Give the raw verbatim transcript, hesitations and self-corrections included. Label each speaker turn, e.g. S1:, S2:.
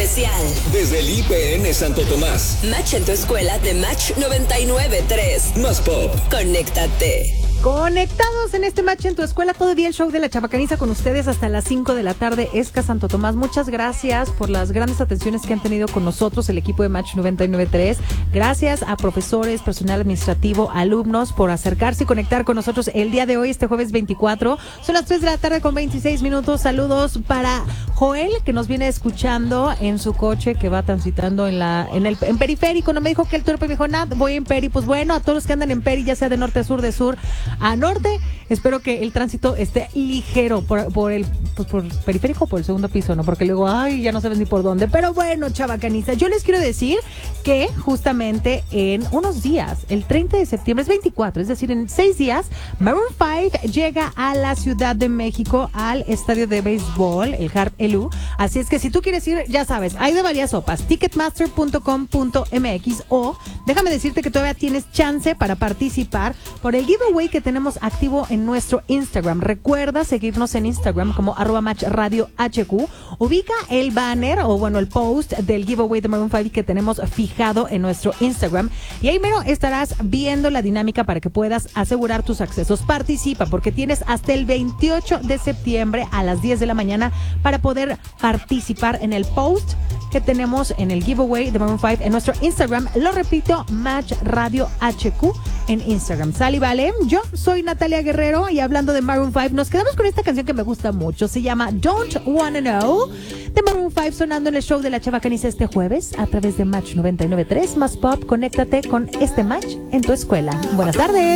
S1: especial.
S2: Desde el I P N Santo Tomás.
S1: Match en tu escuela de Match noventa y nueve punto tres.
S2: Más pop.
S1: Conéctate.
S3: Conectados en este Match en tu escuela, todavía el show de la Chavacaniza con ustedes hasta las cinco de la tarde, Esca Santo Tomás. Muchas gracias por las grandes atenciones que han tenido con nosotros, el equipo de Match noventa y nueve punto tres. Gracias a profesores, personal administrativo, alumnos por acercarse y conectar con nosotros el día de hoy, este jueves veinticuatro. Son las tres de la tarde con veintiséis minutos. Saludos para Joel, que nos viene escuchando en su coche, que va transitando en la en el en periférico. No me dijo que el turpe, me dijo, nada, voy en peri. Pues bueno, a todos los que andan en peri, ya sea de norte a sur, de sur a norte, espero que el tránsito esté ligero por, por el pues por periférico o por el segundo piso, ¿no? Porque luego, ay, ya no sabes ni por dónde. Pero bueno, Chavacaniza, yo les quiero decir que justamente en unos días, el treinta de septiembre, es veinticuatro, es decir, en seis días, Maroon cinco llega a la Ciudad de México, al estadio de béisbol, el Harp Elu. Así es que si tú quieres ir, ya sabes, hay de varias sopas, ticketmaster punto com punto m x, o déjame decirte que todavía tienes chance para participar por el giveaway que tenemos activo en nuestro Instagram. Recuerda seguirnos en Instagram como arroba match radio hq. Ubica el banner o bueno, el post del giveaway de Maroon cinco que tenemos fijado en nuestro Instagram, y ahí mero estarás viendo la dinámica para que puedas asegurar tus accesos. Participa porque tienes hasta el veintiocho de septiembre a las diez de la mañana para poder participar en el post que tenemos en el giveaway de Maroon cinco en nuestro Instagram. Lo repito, Match Radio H Q en Instagram. Sal y vale. Yo soy Natalia Guerrero y hablando de Maroon cinco, nos quedamos con esta canción que me gusta mucho. Se llama Don't Wanna Know de Maroon cinco, sonando en el show de la Chavacaniza este jueves a través de Match noventa y nueve punto tres. Más pop, conéctate con este Match en tu escuela. Buenas tardes.